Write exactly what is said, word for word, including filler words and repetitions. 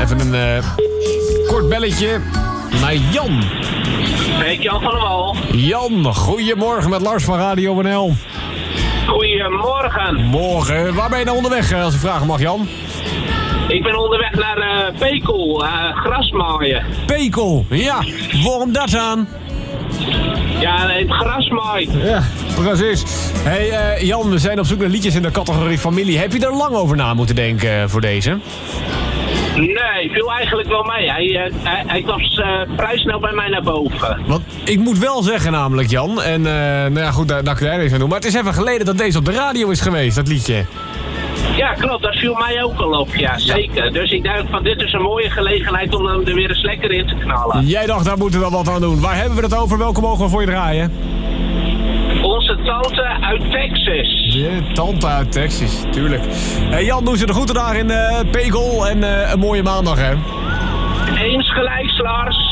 even een uh, kort belletje naar Jan. Hey, Jan van der Wal. Jan, goedemorgen met Lars van Radio N L. Goedemorgen. Morgen. Waar ben je nou onderweg, als ik vragen mag, Jan? Ik ben onderweg naar uh, Pekel, uh, grasmaaien. Pekel, ja. Waarom dat aan? Ja, het grasmaaien. Ja, precies. Hey uh, Jan, we zijn op zoek naar liedjes in de categorie familie. Heb je er lang over na moeten denken uh, voor deze? Nee, viel eigenlijk wel mee. Hij, uh, hij, hij kwam uh, vrij snel bij mij naar boven. Want ik moet wel zeggen namelijk, Jan, en uh, nou ja goed, daar, daar kun jij niks aan doen, maar het is even geleden dat deze op de radio is geweest, dat liedje. Ja, klopt. Dat viel mij ook al op. Ja, zeker. Ja. Dus ik dacht van, dit is een mooie gelegenheid om hem er weer eens lekker in te knallen. Jij dacht, daar moeten we wat aan doen. Waar hebben we het over? Welke mogen we voor je draaien? Onze tante uit Texas. De tante uit Texas, tuurlijk. Hey Jan, doen ze de groeten daar in uh, Pekel en uh, een mooie maandag, hè? Eens gelijks, Lars.